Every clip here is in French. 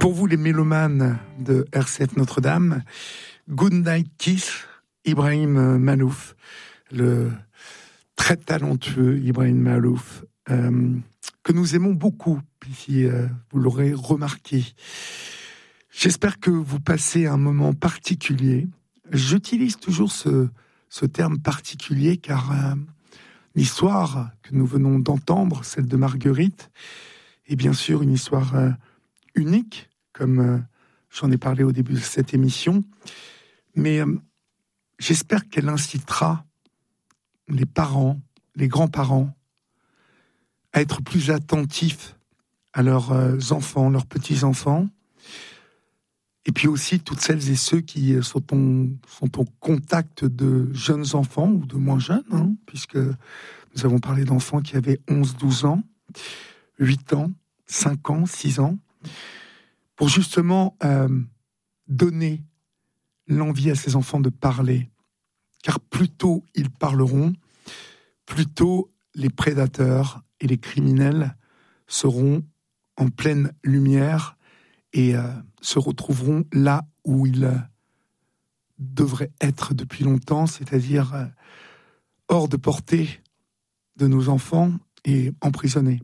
Pour vous, les mélomanes de RCF Notre-Dame, Good Night Kiss, Ibrahim Malouf, le très talentueux Ibrahim Malouf, que nous aimons beaucoup, si vous l'aurez remarqué. J'espère que vous passez un moment particulier. J'utilise toujours ce terme particulier car l'histoire que nous venons d'entendre, celle de Marguerite, est bien sûr une histoire unique, comme j'en ai parlé au début de cette émission. Mais j'espère qu'elle incitera les parents, les grands-parents, à être plus attentifs à leurs enfants, leurs petits-enfants, et puis aussi toutes celles et ceux qui sont au contact de jeunes enfants ou de moins jeunes, puisque nous avons parlé d'enfants qui avaient 11, 12 ans, 8 ans, 5 ans, 6 ans, pour justement donner l'envie à ces enfants de parler. Car plus tôt ils parleront, plus tôt les prédateurs et les criminels seront en pleine lumière et se retrouveront là où ils devraient être depuis longtemps, c'est-à-dire hors de portée de nos enfants et emprisonnés.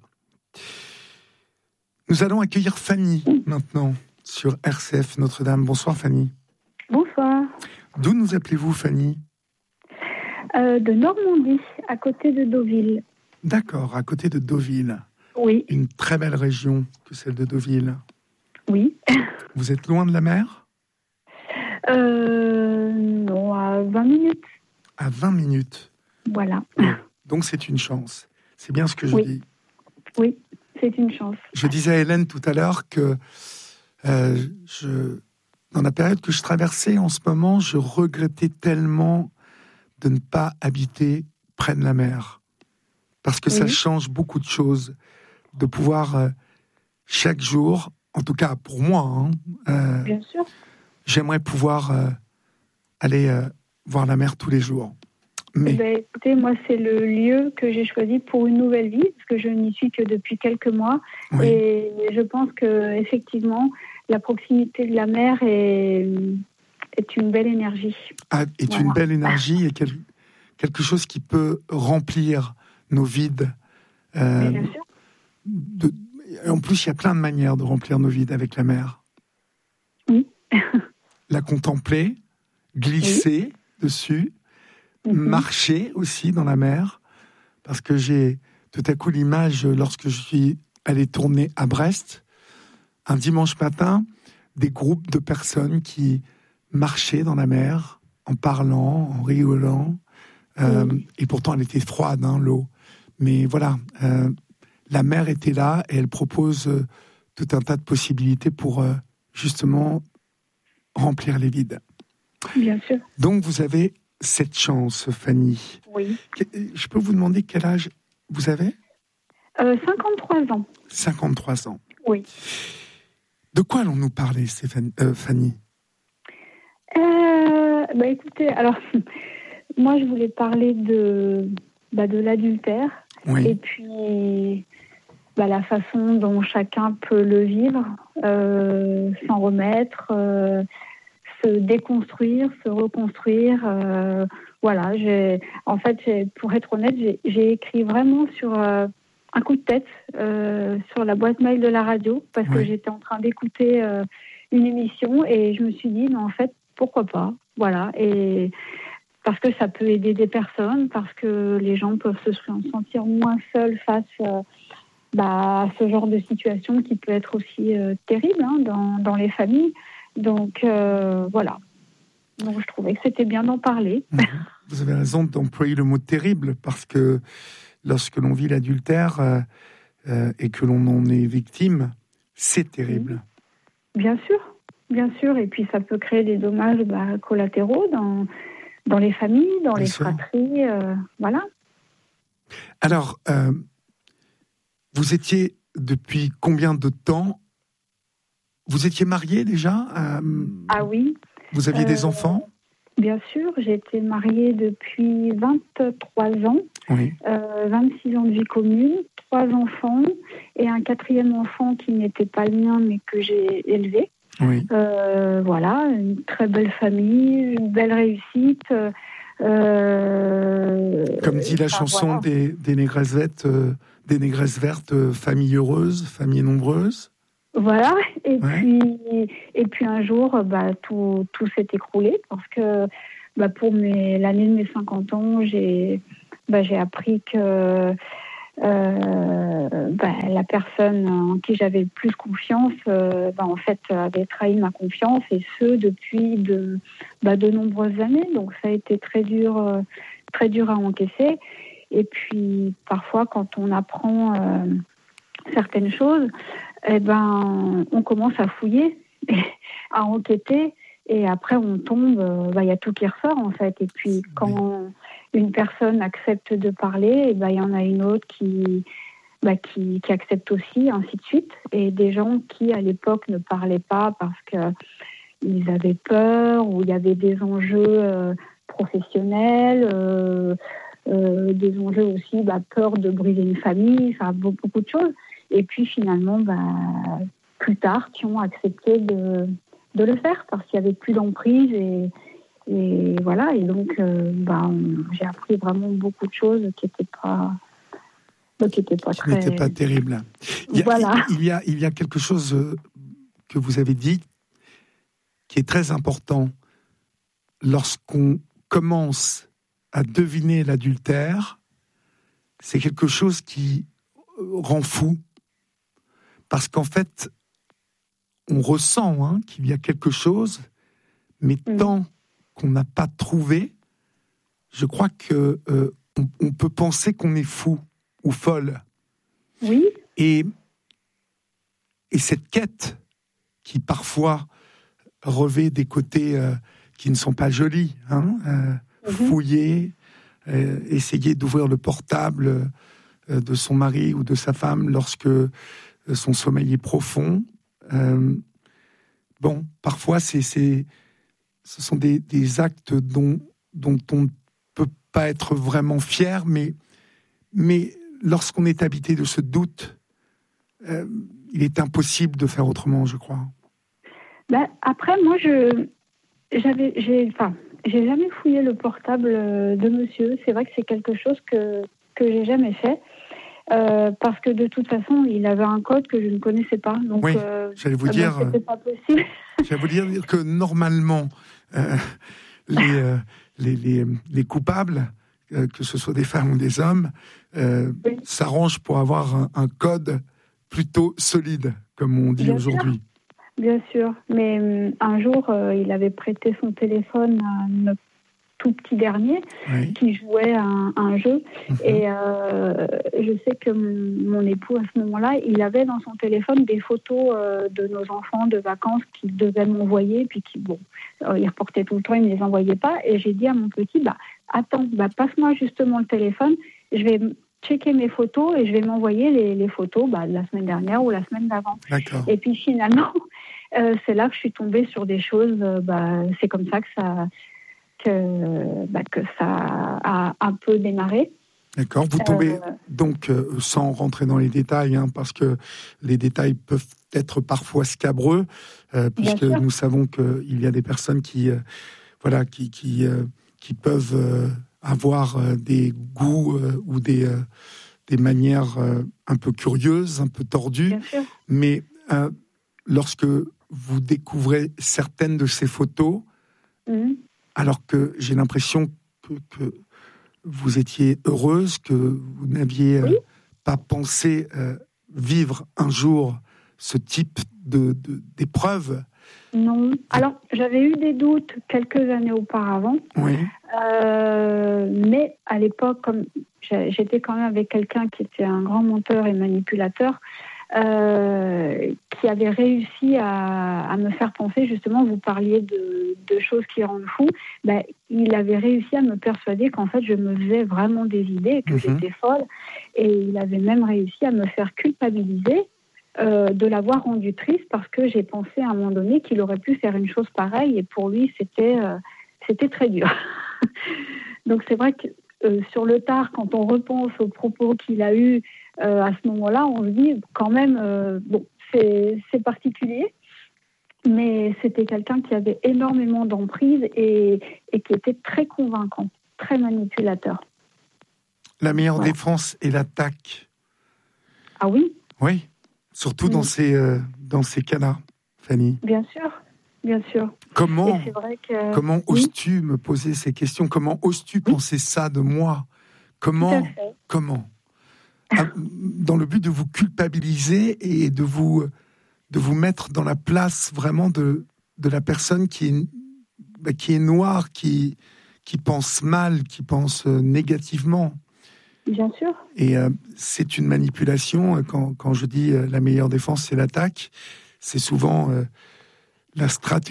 Nous allons accueillir Fanny maintenant sur RCF Notre-Dame. Bonsoir Fanny. Bonsoir. D'où nous appelez-vous Fanny ? De Normandie, à côté de Deauville. D'accord, à côté de Deauville. Oui. Une très belle région que celle de Deauville. Oui. Vous êtes loin de la mer ? Non, à 20 minutes. À 20 minutes. Voilà. Donc c'est une chance. C'est bien ce que je dis. Oui, c'est une chance. Je disais à Hélène tout à l'heure que dans la période que je traversais en ce moment, je regrettais tellement de ne pas habiter près de la mer. Parce que ça change beaucoup de choses. De pouvoir chaque jour, en tout cas pour moi, bien sûr, j'aimerais pouvoir aller voir la mer tous les jours. Mais... écoutez, moi c'est le lieu que j'ai choisi pour une nouvelle vie, parce que je n'y suis que depuis quelques mois. Oui. Et je pense que effectivement, la proximité de la mer est une belle énergie. Une belle énergie et quelque chose qui peut remplir nos vides. Bien sûr. En plus, il y a plein de manières de remplir nos vides avec la mer. Oui. La contempler, glisser dessus, marcher aussi dans la mer, parce que j'ai tout à coup l'image, lorsque je suis allé tourner à Brest, un dimanche matin, des groupes de personnes qui marchaient dans la mer, en parlant, en rigolant, et pourtant elle était froide, l'eau. Mais voilà, la mer était là et elle propose tout un tas de possibilités pour justement remplir les vides. Bien sûr. Donc vous avez cette chance, Fanny. Oui. Je peux vous demander quel âge vous avez ? 53 ans. 53 ans. Oui. De quoi allons-nous parler, Fanny ? Écoutez, alors, moi je voulais parler de l'adultère. Oui. Et puis la façon dont chacun peut le vivre, s'en remettre, se déconstruire, se reconstruire. Voilà, pour être honnête, j'ai écrit vraiment sur un coup de tête sur la boîte mail de la radio, parce que j'étais en train d'écouter une émission et je me suis dit, mais en fait, pourquoi pas ? Voilà, et parce que ça peut aider des personnes, parce que les gens peuvent se sentir moins seuls face à ce genre de situation qui peut être aussi terrible dans les familles. Donc voilà. Donc je trouvais que c'était bien d'en parler. Vous avez raison d'employer le mot terrible, parce que lorsque l'on vit l'adultère et que l'on en est victime, c'est terrible. Bien sûr. Et puis ça peut créer des dommages collatéraux dans les familles, dans les fratries, voilà. Alors, vous étiez depuis combien de temps ? Vous étiez mariée déjà ? Ah oui. Vous aviez des enfants ? Bien sûr, j'ai été mariée depuis 23 ans, Oui, 26 ans de vie commune, 3 enfants et un 4e enfant qui n'était pas le mien mais que j'ai élevé. oui. Voilà, une très belle famille, une belle réussite. Comme dit la chanson Voilà. des négresses vertes, famille heureuse, famille nombreuse. Voilà, Ouais. et puis un jour, tout s'est écroulé parce que pour l'année de mes 50 ans, j'ai appris que la personne en qui j'avais le plus confiance, en fait, avait trahi ma confiance, et ce depuis de nombreuses années. Donc ça a été très dur à encaisser. Et puis parfois, quand on apprend certaines choses, on commence à fouiller, à enquêter, et après on tombe, il y a tout qui ressort en fait. Et puis quand une personne accepte de parler, il y en a une autre qui accepte aussi, ainsi de suite. Et des gens qui à l'époque ne parlaient pas parce qu'ils avaient peur, ou il y avait des enjeux professionnels, des enjeux aussi, peur de briser une famille, enfin beaucoup de choses. Et puis finalement, plus tard, qui ont accepté de le faire parce qu'il n'y avait plus d'emprise, et voilà. Et donc, j'ai appris vraiment beaucoup de choses qui n'étaient pas Qui n'était pas terrible. Voilà. Il y a quelque chose que vous avez dit qui est très important. Lorsqu'on commence à deviner l'adultère, c'est quelque chose qui rend fou. Parce qu'en fait, on ressent qu'il y a quelque chose, mais tant qu'on n'a pas trouvé, je crois que on peut penser qu'on est fou ou folle. Oui. Et cette quête qui parfois revêt des côtés qui ne sont pas jolis, fouiller, essayer d'ouvrir le portable de son mari ou de sa femme lorsque son sommeil est profond. Parfois ce sont des actes dont on ne peut pas être vraiment fier, mais lorsqu'on est habité de ce doute, il est impossible de faire autrement, je crois. Après, moi, j'ai jamais fouillé le portable de monsieur. C'est vrai que c'est quelque chose que j'ai jamais fait. Parce que de toute façon, il avait un code que je ne connaissais pas. Donc, oui, j'allais vous dire, c'était pas possible. J'allais vous dire que normalement, les coupables, que ce soit des femmes ou des hommes, s'arrangent pour avoir un code plutôt solide, comme on dit aujourd'hui. Bien sûr, mais un jour, il avait prêté son téléphone à notre tout petit dernier qui jouait à un jeu. Et je sais que mon époux, à ce moment-là, il avait dans son téléphone des photos de nos enfants de vacances qu'il devait m'envoyer, puis il reportait tout le temps, il ne les envoyait pas. Et j'ai dit à mon petit, attends, passe-moi justement le téléphone, je vais checker mes photos et je vais m'envoyer les photos de la semaine dernière ou la semaine d'avant. D'accord. Et puis finalement, c'est là que je suis tombée sur des choses, c'est comme ça que ça a un peu démarré. D'accord. Vous tombez donc, sans rentrer dans les détails, parce que les détails peuvent être parfois scabreux, puisque nous savons qu'il y a des personnes qui peuvent avoir des goûts ou des manières un peu curieuses, un peu tordues. Mais lorsque vous découvrez certaines de ces photos, alors que j'ai l'impression que vous étiez heureuse, que vous n'aviez pas pensé vivre un jour ce type d'épreuve. Non. Alors, j'avais eu des doutes quelques années auparavant. Oui. Mais à l'époque, comme j'étais quand même avec quelqu'un qui était un grand menteur et manipulateur, qui avait réussi à me faire penser, justement, vous parliez de choses qui rendent fou, il avait réussi à me persuader qu'en fait je me faisais vraiment des idées, que j'étais folle, et il avait même réussi à me faire culpabiliser de l'avoir rendu triste, parce que j'ai pensé à un moment donné qu'il aurait pu faire une chose pareille, et pour lui c'était c'était très dur. Donc c'est vrai que sur le tard, quand on repense aux propos qu'il a eus à ce moment-là, on se dit quand même, bon, c'est particulier, mais c'était quelqu'un qui avait énormément d'emprise et qui était très convaincant, très manipulateur. La meilleure défense est l'attaque. Ah oui? Oui, surtout dans ces cas-là, Fanny. Bien sûr, bien sûr. Comment oui. oses-tu me poser ces questions? Comment oses-tu penser ça de moi? Comment dans le but de vous culpabiliser et de vous mettre dans la place vraiment de la personne qui est noire, qui pense mal, qui pense négativement. Bien sûr. Et c'est une manipulation. Quand je dis la meilleure défense, c'est l'attaque, c'est souvent la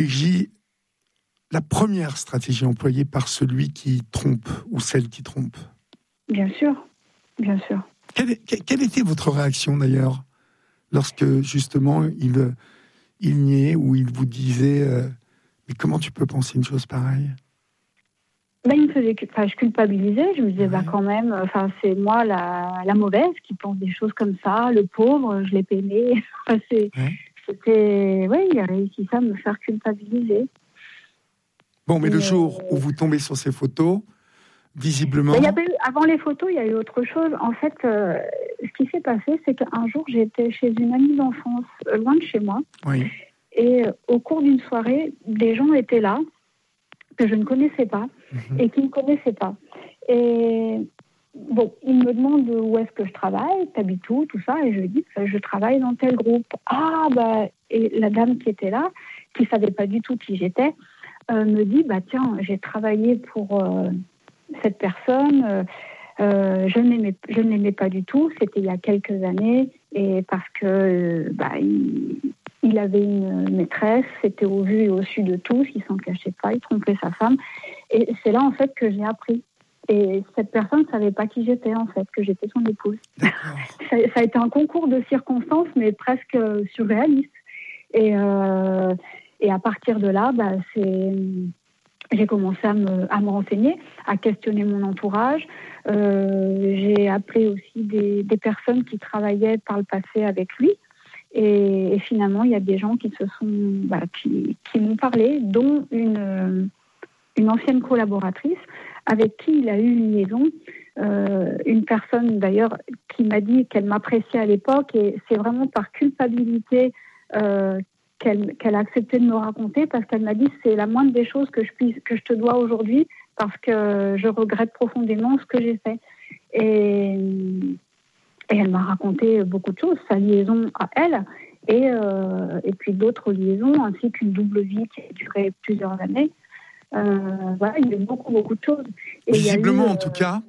première stratégie employée par celui qui trompe ou celle qui trompe. Bien sûr, bien sûr. Quelle était votre réaction d'ailleurs lorsque justement il niait ou il vous disait mais comment tu peux penser une chose pareille? Il me faisait, je culpabilisais, je me disais quand même, c'est moi la mauvaise qui pense des choses comme ça, le pauvre, je l'ai peiné. Il a réussi ça à me faire culpabiliser. Bon, mais le jour où vous tombez sur ces photos, visiblement... Avant les photos, il y a eu autre chose. En fait, ce qui s'est passé, c'est qu'un jour, j'étais chez une amie d'enfance, loin de chez moi. Oui. Et au cours d'une soirée, des gens étaient là, que je ne connaissais pas, et qui ne me connaissaient pas. Et bon, ils me demandent où est-ce que je travaille, t'habites où, tout ça, et je lui dis que je travaille dans tel groupe. Et la dame qui était là, qui ne savait pas du tout qui j'étais, me dit, tiens, j'ai travaillé pour cette personne, je ne l'aimais pas du tout, c'était il y a quelques années, et parce que il avait une maîtresse, c'était au vu et au su de tous, il s'en cachait pas, il trompait sa femme, et c'est là en fait que j'ai appris. Et cette personne ne savait pas qui j'étais en fait, que j'étais son épouse. Ça a été un concours de circonstances, mais presque surréaliste. Et à partir de là, j'ai commencé à me renseigner, à questionner mon entourage. J'ai appelé aussi des personnes qui travaillaient par le passé avec lui. Et finalement, il y a des gens qui m'ont parlé, dont une ancienne collaboratrice avec qui il a eu une liaison. Une personne d'ailleurs qui m'a dit qu'elle m'appréciait à l'époque, et c'est vraiment par culpabilité qu'elle a accepté de me raconter, parce qu'elle m'a dit c'est la moindre des choses que je te dois aujourd'hui, parce que je regrette profondément ce que j'ai fait. Et elle m'a raconté beaucoup de choses, sa liaison à elle, et puis d'autres liaisons, ainsi qu'une double vie qui a duré plusieurs années. Il y a eu beaucoup de choses. Et visiblement, en tout cas,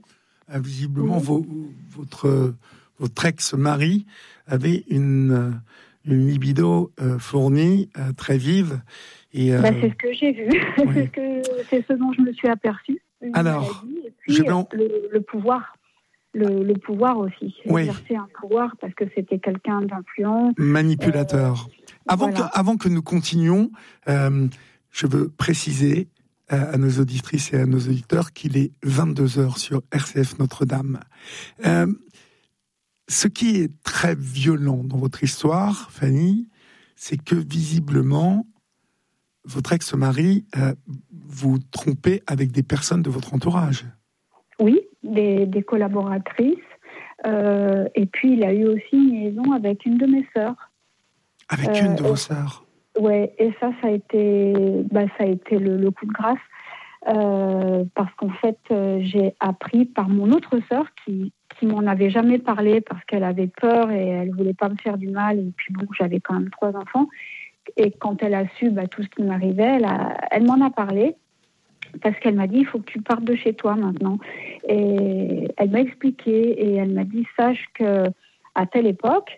votre ex-mari avait une libido fournie, très vive. Et, c'est ce que j'ai vu, oui. c'est ce dont je me suis aperçue. Alors, maladie, et puis le pouvoir. Le pouvoir aussi, exercer un pouvoir, parce que c'était quelqu'un d'influent. Manipulateur. Avant que nous continuions, je veux préciser à nos auditrices et à nos auditeurs qu'il est 22h sur RCF Notre-Dame. Ce qui est très violent dans votre histoire, Fanny, c'est que visiblement, votre ex-mari vous trompait avec des personnes de votre entourage. Oui, des collaboratrices. Et puis, il a eu aussi une liaison avec une de mes sœurs. Avec une de vos sœurs? Oui, et ça a été le coup de grâce. Parce qu'en fait, j'ai appris par mon autre sœur qui m'en avait jamais parlé, parce qu'elle avait peur et elle voulait pas me faire du mal. Et puis bon, j'avais quand même 3 enfants. Et quand elle a su tout ce qui m'arrivait, elle m'en a parlé. Parce qu'elle m'a dit, il faut que tu partes de chez toi maintenant. Et elle m'a expliqué, et elle m'a dit, sache qu'à telle époque,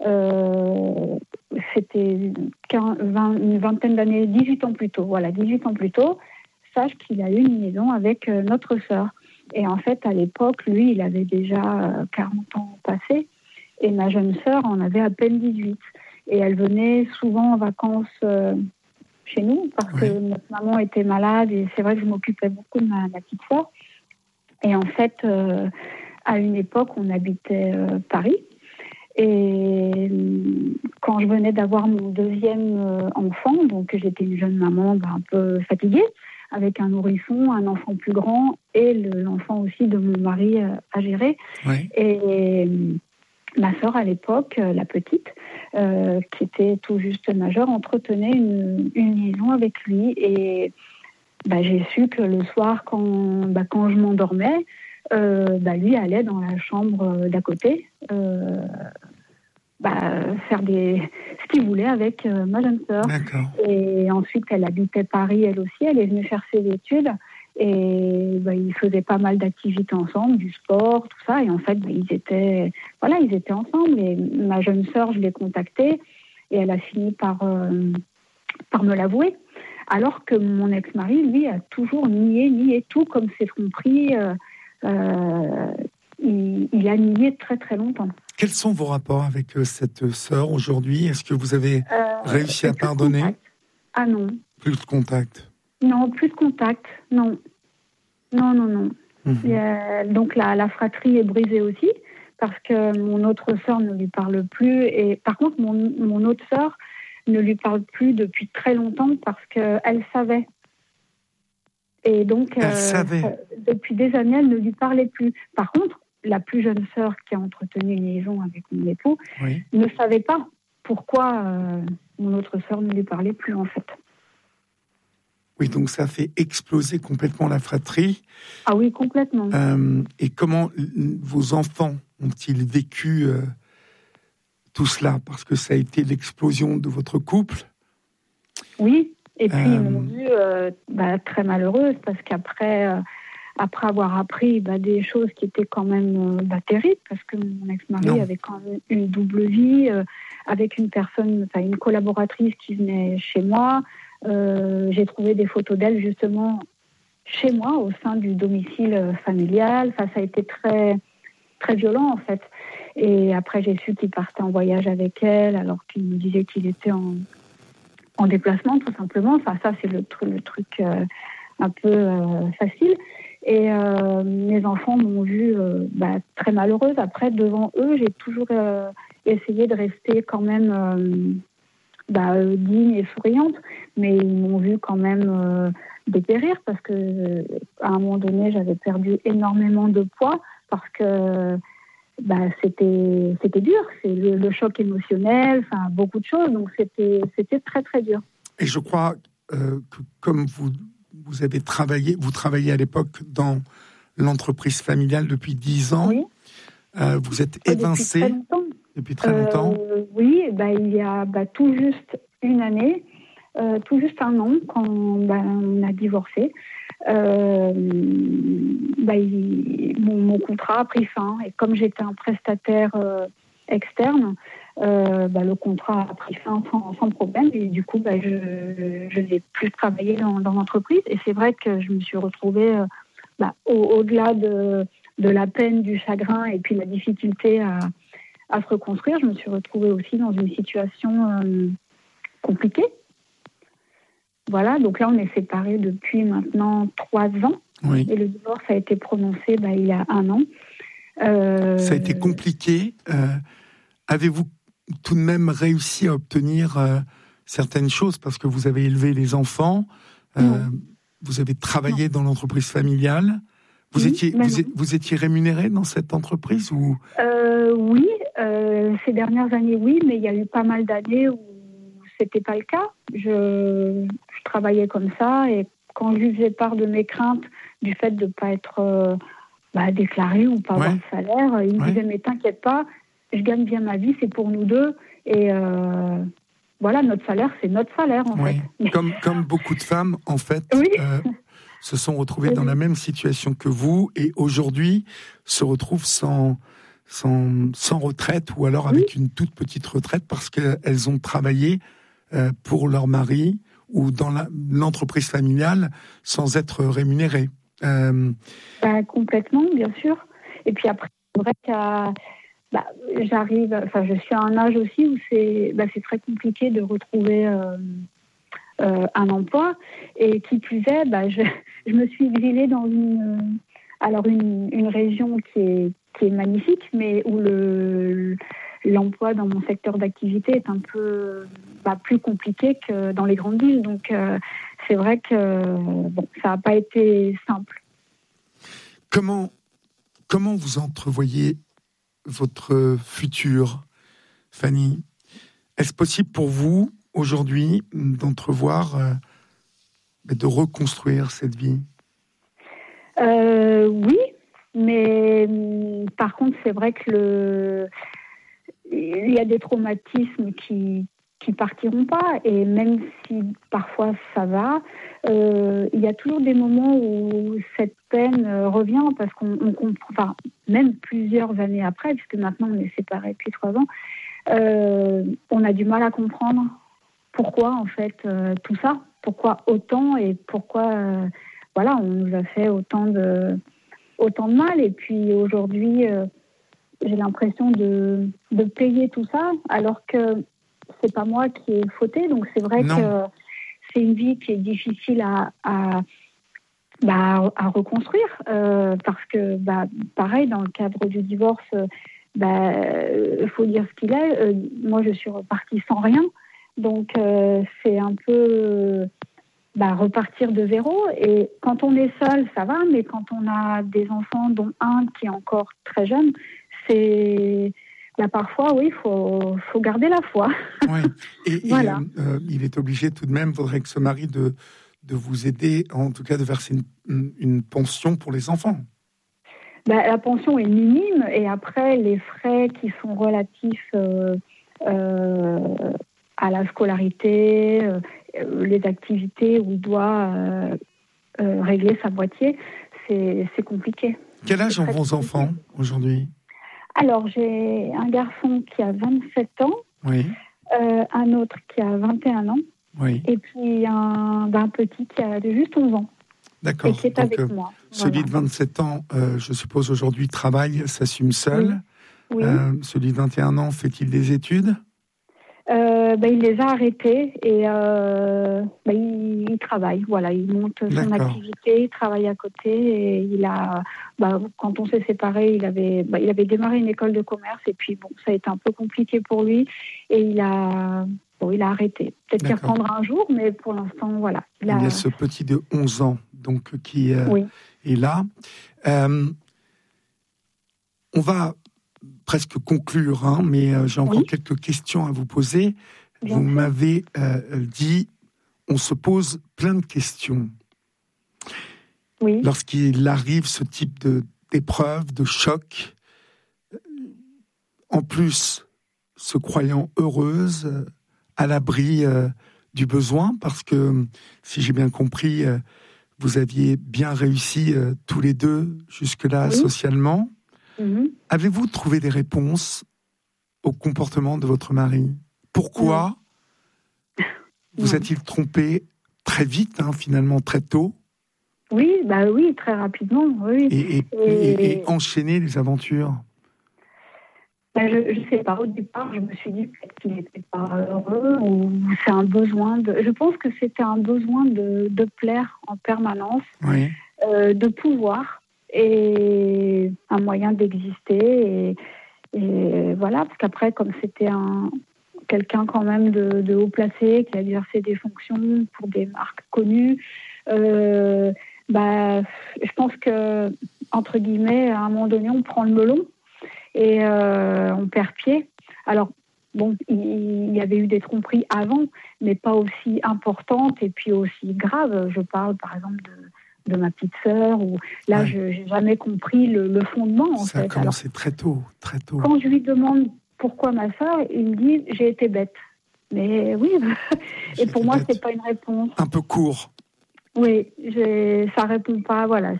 c'était une vingtaine d'années, 18 ans plus tôt, sache qu'il a eu une liaison avec notre sœur. Et en fait, à l'époque, lui, il avait déjà 40 ans passés, et ma jeune sœur en avait à peine 18. Et elle venait souvent en vacances chez nous parce que notre maman était malade et c'est vrai que je m'occupais beaucoup de ma petite sœur. Et en fait, à une époque, on habitait Paris. Et quand je venais d'avoir mon deuxième enfant, donc j'étais une jeune maman un peu fatiguée, avec un nourrisson, un enfant plus grand et l'enfant aussi de mon mari à gérer. Oui. Et ma sœur, à l'époque, la petite, qui était tout juste majeure, entretenait une liaison avec lui. Et j'ai su que le soir, quand je m'endormais, lui allait dans la chambre d'à côté faire ce qu'il voulait avec ma jeune sœur. D'accord. Et ensuite, elle habitait Paris, elle aussi. Elle est venue faire ses études. Et ils faisaient pas mal d'activités ensemble, du sport, tout ça. Et en fait, ils étaient ensemble. Et ma jeune sœur, je l'ai contactée et elle a fini par me l'avouer. Alors que mon ex-mari, lui, a toujours nié tout, comme c'est compris. Il a nié très très longtemps. Quels sont vos rapports avec cette sœur aujourd'hui ? Est-ce que vous avez réussi à pardonner ? Ah non. Plus de contact ? Non, plus de contact, non. Non. Donc la fratrie est brisée aussi, parce que mon autre sœur ne lui parle plus. Et par contre, mon autre sœur ne lui parle plus depuis très longtemps, parce qu'elle savait. Et donc, elle savait. Depuis des années, elle ne lui parlait plus. Par contre, la plus jeune sœur qui a entretenu une liaison avec mon époux ne savait pas pourquoi mon autre sœur ne lui parlait plus, en fait. Oui, donc ça fait exploser complètement la fratrie. Ah oui, complètement. Et comment vos enfants ont-ils vécu tout cela ? Parce que ça a été l'explosion de votre couple. Oui, et puis ils m'ont vue très malheureuse, parce qu'après avoir appris des choses qui étaient quand même terribles, parce que mon ex-mari avait quand même une double vie, avec une collaboratrice qui venait chez moi. J'ai trouvé des photos d'elle justement chez moi, au sein du domicile familial. Ça a été très, très violent en fait. Et après, j'ai su qu'il partait en voyage avec elle, alors qu'il me disait qu'il était en déplacement, tout simplement. Enfin, ça, c'est le truc un peu facile. Et mes enfants m'ont vue très malheureuse. Après, devant eux, j'ai toujours essayé de rester quand même digne et souriante, mais ils m'ont vue quand même dépérir, parce que à un moment donné, j'avais perdu énormément de poids, parce que c'était dur, c'est le choc émotionnel, enfin beaucoup de choses, donc c'était très très dur. Et je crois que comme vous avez travaillé, vous travaillez à l'époque dans l'entreprise familiale depuis 10 ans, vous êtes évincé depuis très longtemps. Oui, il y a tout juste une année, tout juste un an, quand on a divorcé. Mon contrat a pris fin, et comme j'étais un prestataire externe, le contrat a pris fin sans problème, et du coup je n'ai plus travaillé dans l'entreprise. Et c'est vrai que je me suis retrouvée au-delà de la peine, du chagrin et puis la difficulté à se reconstruire, je me suis retrouvée aussi dans une situation compliquée. Voilà, donc là on est séparés depuis maintenant 3 ans. Oui. Et le divorce a été prononcé il y a 1 an. Ça a été compliqué. Avez-vous tout de même réussi à obtenir certaines choses, parce que vous avez élevé les enfants, vous avez travaillé dans l'entreprise familiale. Vous étiez rémunéré dans cette entreprise ou Oui, ces dernières années, oui, mais il y a eu pas mal d'années où c'était pas le cas. Je travaillais comme ça, et quand je lui faisais part de mes craintes du fait de ne pas être déclaré ou pas avoir de salaire, il me disait mais t'inquiète pas, je gagne bien ma vie, c'est pour nous deux, et notre salaire, c'est notre salaire en fait. Comme beaucoup de femmes en fait. Se sont retrouvées dans la même situation que vous, et aujourd'hui se retrouvent sans retraite, ou alors avec une toute petite retraite, parce qu'elles ont travaillé pour leur mari ou dans l'entreprise familiale sans être rémunérées. Complètement, bien sûr. Et puis après, c'est vrai que je suis à un âge aussi où c'est très compliqué de retrouver un emploi. Et qui plus est, je me suis exilée dans une région qui est magnifique, mais où l'emploi dans mon secteur d'activité est un peu plus compliqué que dans les grandes villes. Donc, c'est vrai que ça n'a pas été simple. Comment vous entrevoyez votre futur, Fanny? Est-ce possible pour vous, aujourd'hui, d'entrevoir, de reconstruire cette vie? Oui, mais par contre, c'est vrai que il y a des traumatismes qui partiront pas, et même si parfois ça va, il y a toujours des moments où cette peine revient, parce qu'on comprend, même plusieurs années après, puisque maintenant on est séparés depuis 3 ans, on a du mal à comprendre pourquoi en fait tout ça, pourquoi autant, et pourquoi on nous a fait autant de mal. Et puis aujourd'hui, j'ai l'impression de payer tout ça, alors que c'est pas moi qui ai fauté. Donc c'est vrai que c'est une vie qui est difficile à reconstruire, parce que pareil, dans le cadre du divorce, faut dire ce qu'il est. Moi, je suis repartie sans rien, donc c'est un peu repartir de zéro. Et quand on est seul, ça va, mais quand on a des enfants, dont un qui est encore très jeune, c'est parfois, oui, faut garder la foi. Oui. Et voilà. Il est obligé tout de même, faudrait que ce mari de vous aider, en tout cas de verser une pension pour les enfants. La pension est minime, et après les frais qui sont relatifs à la scolarité, les activités où il doit régler sa moitié, c'est compliqué. Quel âge ont vos enfants aujourd'hui? Alors, j'ai un garçon qui a 27 ans, oui. Un autre qui a 21 ans, oui. Et puis un petit qui a juste 11 ans. D'accord. Et qui est avec moi. Celui de 27 ans, je suppose aujourd'hui travaille, s'assume seul. Oui. Celui de 21 ans, fait-il des études? Il les a arrêtés, et il travaille. Voilà, il monte son activité, il travaille à côté, et il a, quand on s'est séparés, il avait démarré une école de commerce, et puis ça a été un peu compliqué pour lui, et il a arrêté. Peut-être qu'il reprendra un jour, mais pour l'instant, voilà. Il y a ce petit de 11 ans, donc, qui est là. On va presque conclure, mais j'ai encore quelques questions à vous poser. Vous m'avez dit, on se pose plein de questions. Oui. Lorsqu'il arrive ce type d'épreuve, de choc, en plus, se croyant heureuse, à l'abri du besoin, parce que, si j'ai bien compris, vous aviez bien réussi tous les deux jusque-là socialement. Mm-hmm. Avez-vous trouvé des réponses au comportement de votre mari? Pourquoi vous a-t-il trompé très vite, finalement, très tôt? Oui, oui, très rapidement, oui. Et enchaîner les aventures? Je ne sais pas. Au départ, je me suis dit peut-être qu'il n'était pas heureux, ou c'est un besoin je pense que c'était un besoin de plaire en permanence, de pouvoir, et un moyen d'exister. Et voilà, parce qu'après, comme c'était quelqu'un quand même de haut placé, qui a exercé des fonctions pour des marques connues, je pense que, entre guillemets, à un moment donné, on prend le melon, et on perd pied. Alors, il y avait eu des tromperies avant, mais pas aussi importantes et puis aussi graves. Je parle, par exemple, de ma petite sœur, où là, je n'ai jamais compris le fondement. Ça a commencé très tôt, très tôt. Quand je lui demande pourquoi ma sœur, il me dit « j'ai été bête ». Mais oui, et pour moi, c'est pas une réponse. Un peu court. Oui, ça répond pas, voilà,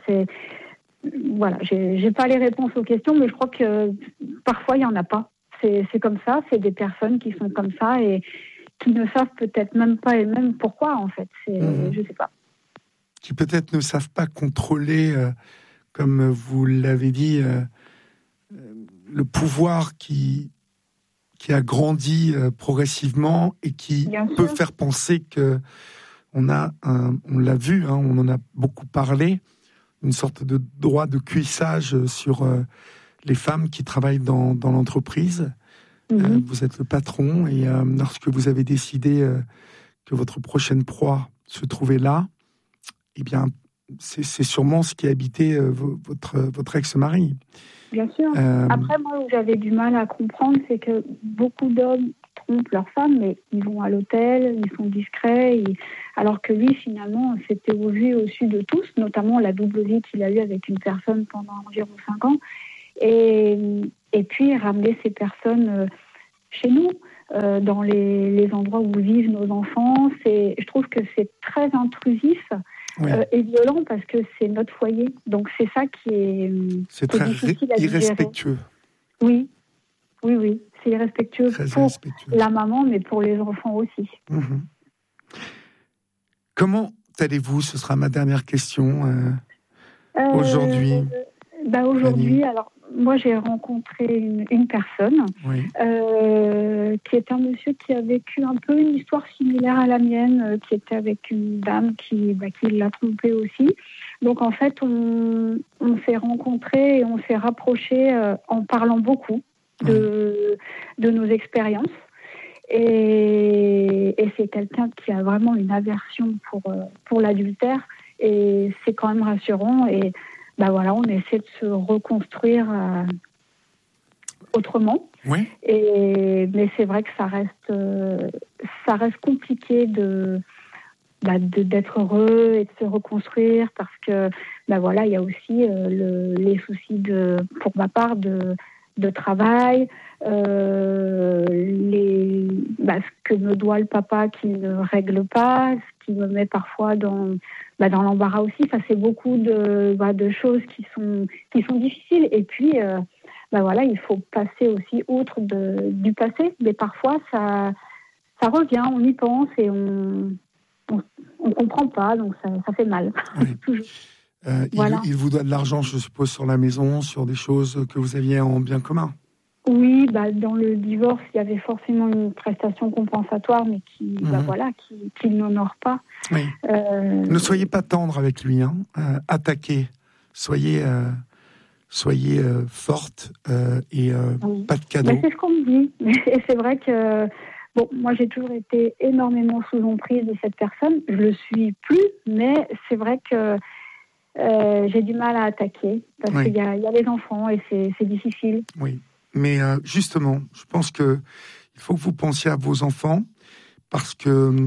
j'ai pas les réponses aux questions, mais je crois que parfois il y en a pas. C'est comme ça, c'est des personnes qui sont comme ça et qui ne savent peut-être même pas elles-mêmes pourquoi, en fait. Je sais pas. Qui peut-être ne savent pas contrôler, comme vous l'avez dit, le pouvoir qui a grandi progressivement et qui peut faire penser que on l'a vu, hein, on en a beaucoup parlé, une sorte de droit de cuissage sur les femmes qui travaillent dans l'entreprise. Vous êtes le patron et lorsque vous avez décidé que votre prochaine proie se trouvait là, eh bien, c'est sûrement ce qui habitait votre ex-mari. Bien sûr. Après, moi, où j'avais du mal à comprendre, c'est que beaucoup d'hommes trompent leurs femmes, mais ils vont à l'hôtel, ils sont discrets, alors que lui, finalement, c'était au vu et au su de tous, notamment la double vie qu'il a eue avec une personne pendant environ 5 ans. Et puis, ramener ces personnes chez nous, dans les endroits où vivent nos enfants. Je trouve que c'est très intrusif. Oui. Et violent parce que c'est notre foyer. Donc c'est ça qui est très difficile à irrespectueux. Oui. C'est irrespectueux pour la maman, mais pour les enfants aussi. Comment allez-vous ? Ce sera ma dernière question aujourd'hui. Aujourd'hui, alors moi j'ai rencontré une personne qui est un monsieur qui a vécu un peu une histoire similaire à la mienne, qui était avec une dame qui l'a trompé aussi. Donc en fait on s'est rencontrés et on s'est rapprochés en parlant beaucoup de nos expériences. Et c'est quelqu'un qui a vraiment une aversion pour l'adultère et c'est quand même rassurant. Et on essaie de se reconstruire autrement. Oui. Mais c'est vrai que ça reste compliqué d'être heureux et de se reconstruire parce que il y a aussi les soucis pour ma part de travail, ce que me doit le papa qui ne règle pas, ce qui me met parfois dans l'embarras aussi. Ça, c'est beaucoup de choses qui sont difficiles. Et puis, il faut passer aussi outre du passé. Mais parfois, ça revient, on y pense et on comprend pas, donc ça fait mal. Oui. Il vous doit de l'argent, je suppose, sur la maison, sur des choses que vous aviez en bien commun. Oui, dans le divorce, il y avait forcément une prestation compensatoire, mais qui n'honore pas. Oui. Ne soyez pas tendre avec lui, hein. Attaquez. Soyez forte et pas de cadeau. C'est ce qu'on me dit. Et c'est vrai que moi j'ai toujours été énormément sous emprise de cette personne. Je le suis plus, mais c'est vrai que j'ai du mal à attaquer parce qu'il y a les enfants et c'est difficile. Oui. Mais justement, je pense qu'il faut que vous pensiez à vos enfants parce que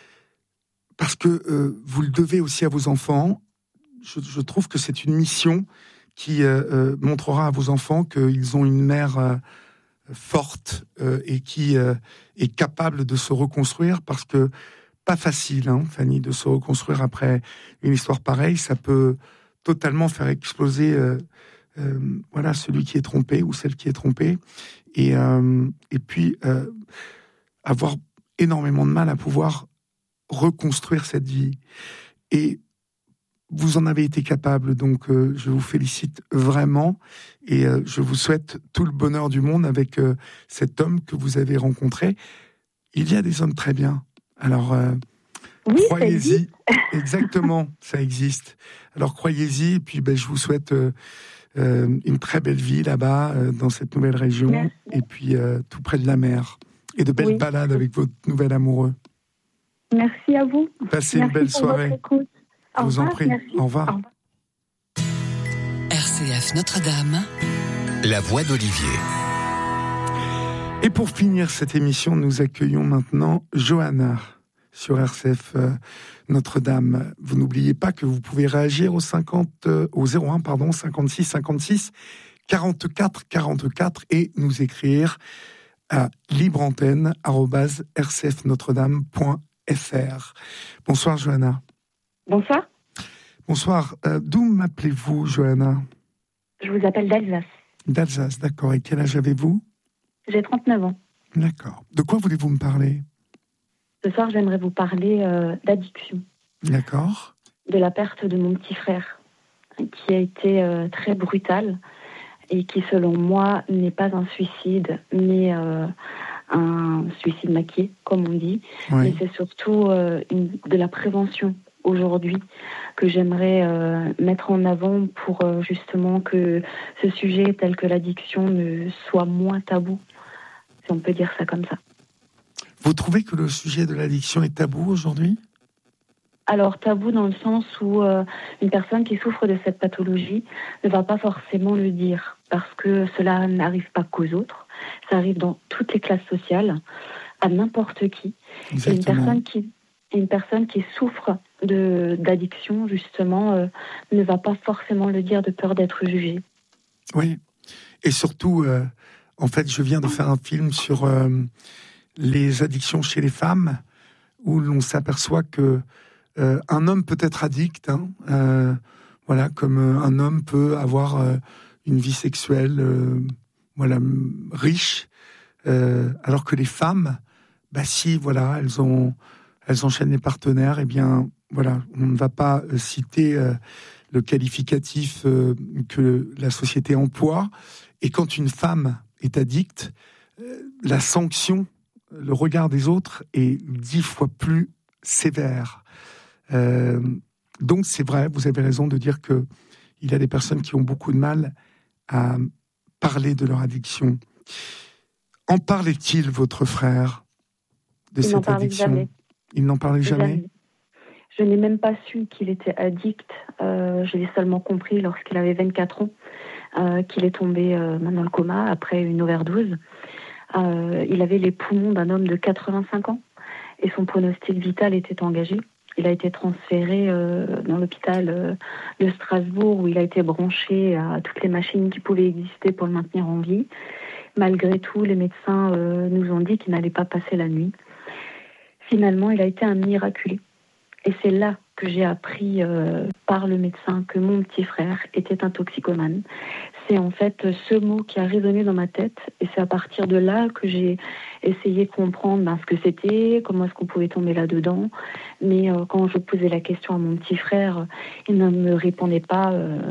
vous le devez aussi à vos enfants. Je trouve que c'est une mission qui montrera à vos enfants qu'ils ont une mère forte et qui est capable de se reconstruire parce que pas facile, hein, Fanny, de se reconstruire après une histoire pareille. Ça peut totalement faire exploser celui qui est trompé ou celle qui est trompée et puis avoir énormément de mal à pouvoir reconstruire cette vie. Et vous en avez été capable, donc je vous félicite vraiment et je vous souhaite tout le bonheur du monde avec cet homme que vous avez rencontré. Il y a des hommes très bien, alors croyez-y. Exactement, ça existe. Alors croyez-y et puis je vous souhaite une très belle vie là-bas, dans cette nouvelle région. Merci. Et puis tout près de la mer et de belles balades avec votre nouvel amoureux. Merci à vous. Passez une belle soirée. Je vous en prie. Merci. Au revoir. RCF Notre-Dame. La voix d'Olivier. Et pour finir cette émission, nous accueillons maintenant Johanna sur RCF Notre-Dame. Vous n'oubliez pas que vous pouvez réagir au 01 56 56 44 44 et nous écrire à libreantenne@rcfnotredame.fr. Bonsoir Johanna. Bonsoir. Bonsoir. D'où m'appelez-vous, Johanna ? Je vous appelle d'Alsace. D'Alsace, d'accord. Et quel âge avez-vous ? J'ai 39 ans. D'accord. De quoi voulez-vous me parler ? Ce soir, j'aimerais vous parler d'addiction. D'accord. De la perte de mon petit frère, qui a été très brutale et qui, selon moi, n'est pas un suicide, mais un un suicide maquillé, comme on dit, Oui. mais c'est surtout de la prévention aujourd'hui que j'aimerais mettre en avant pour justement que ce sujet tel que l'addiction ne soit moins tabou, si on peut dire ça comme ça. Vous trouvez que le sujet de l'addiction est tabou aujourd'hui ? Alors tabou dans le sens où une personne qui souffre de cette pathologie ne va pas forcément le dire parce que cela n'arrive pas qu'aux autres, ça arrive dans toutes les classes sociales, à n'importe qui. Exactement. Et une personne qui souffre d'addiction justement ne va pas forcément le dire de peur d'être jugée. Oui, et surtout, en fait, je viens de faire un film sur les addictions chez les femmes où l'on s'aperçoit que un homme peut être addict, voilà, comme un homme peut avoir une vie sexuelle, voilà, riche, alors que les femmes, bah si, voilà, elles enchaînent les partenaires, et bien, voilà, on ne va pas citer le qualificatif que la société emploie. Et quand une femme est addicte, la sanction, le regard des autres est 10 fois plus sévère. Donc c'est vrai, vous avez raison de dire que il y a des personnes qui ont beaucoup de mal à parler de leur addiction. En parlait-il, votre frère, de cette addiction ? Jamais. Il n'en parlait jamais ? Je n'ai même pas su qu'il était addict. Je l'ai seulement compris lorsqu'il avait 24 ans, qu'il est tombé dans le coma après une overdose. Il avait les poumons d'un homme de 85 ans et son pronostic vital était engagé. Il a été transféré dans l'hôpital de Strasbourg où il a été branché à toutes les machines qui pouvaient exister pour le maintenir en vie. Malgré tout, les médecins nous ont dit qu'il n'allait pas passer la nuit. Finalement, il a été un miraculé. Et c'est là que j'ai appris par le médecin que mon petit frère était un toxicomane. C'est en fait ce mot qui a résonné dans ma tête et c'est à partir de là que j'ai essayé de comprendre ce que c'était, comment est-ce qu'on pouvait tomber là-dedans. Mais quand je posais la question à mon petit frère, il ne me répondait pas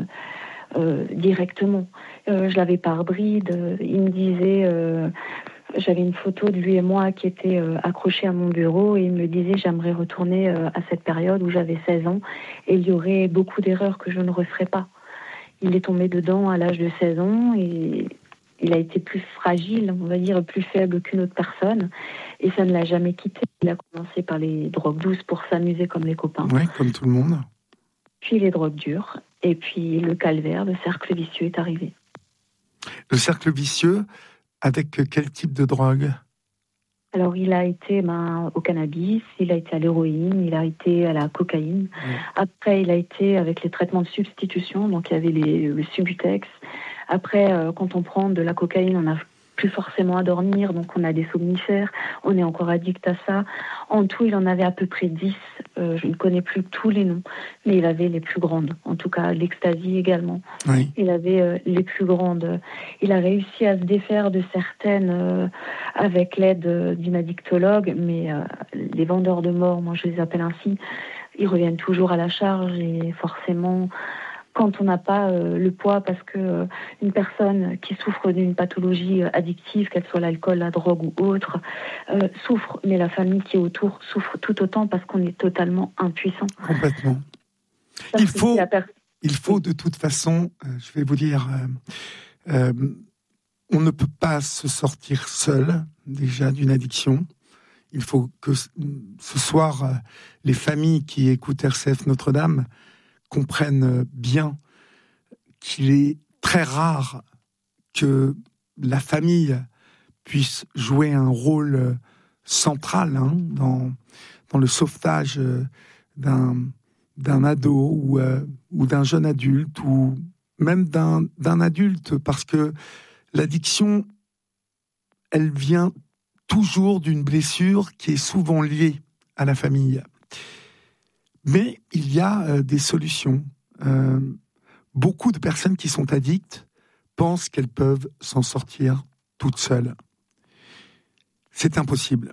directement. Je l'avais par bride. Il me disait... J'avais une photo de lui et moi qui était accrochée à mon bureau et il me disait j'aimerais retourner à cette période où j'avais 16 ans et il y aurait beaucoup d'erreurs que je ne referais pas. Il est tombé dedans à l'âge de 16 ans et il a été plus fragile, on va dire plus faible qu'une autre personne et ça ne l'a jamais quitté. Il a commencé par les drogues douces pour s'amuser comme les copains. Oui, comme tout le monde. Puis les drogues dures et puis le calvaire, le cercle vicieux est arrivé. Le cercle vicieux avec quel type de drogue ? Alors, il a été au cannabis, il a été à l'héroïne, il a été à la cocaïne. Ouais. Après, il a été avec les traitements de substitution, donc il y avait le Subutex. Après, quand on prend de la cocaïne, on n'a plus forcément à dormir, donc on a des somnifères, on est encore addict à ça. En tout, il en avait à peu près 10, je ne connais plus tous les noms, mais il avait les plus grandes, en tout cas l'ecstasy également. Oui. Il avait les plus grandes. Il a réussi à se défaire de certaines avec l'aide d'une addictologue, mais les vendeurs de mort, moi je les appelle ainsi, ils reviennent toujours à la charge et forcément... Quand on n'a pas le poids, parce que une personne qui souffre d'une pathologie addictive, qu'elle soit l'alcool, la drogue ou autre, souffre, mais la famille qui est autour souffre tout autant parce qu'on est totalement impuissant. Complètement. Il faut de toute façon, je vais vous dire, on ne peut pas se sortir seul déjà d'une addiction. Il faut que ce soir, les familles qui écoutent RCF Notre-Dame comprennent bien qu'il est très rare que la famille puisse jouer un rôle central dans le sauvetage d'un ado ou d'un jeune adulte ou même d'un adulte, parce que l'addiction, elle vient toujours d'une blessure qui est souvent liée à la famille. Mais il y a des solutions. Beaucoup de personnes qui sont addictes pensent qu'elles peuvent s'en sortir toutes seules. C'est impossible.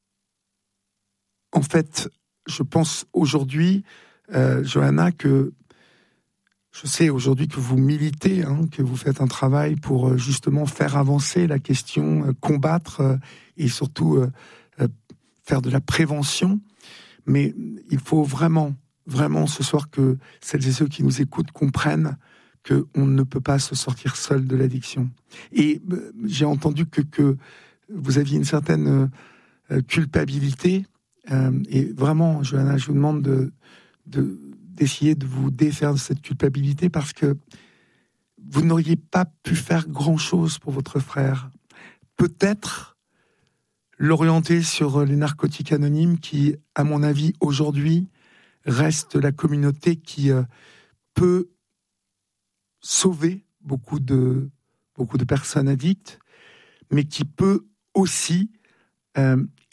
En fait, je pense aujourd'hui, Johanna, que Je sais aujourd'hui que vous militez, que vous faites un travail pour justement faire avancer la question, combattre et surtout faire de la prévention. Mais il faut vraiment ce soir que celles et ceux qui nous écoutent comprennent qu'on ne peut pas se sortir seul de l'addiction. Et j'ai entendu que vous aviez une certaine culpabilité. Et vraiment, Johanna, je vous demande d'essayer de vous défaire de cette culpabilité parce que vous n'auriez pas pu faire grand-chose pour votre frère. Peut-être l'orienter sur les narcotiques anonymes qui, à mon avis, aujourd'hui, reste la communauté qui peut sauver beaucoup de personnes addictes, mais qui peut aussi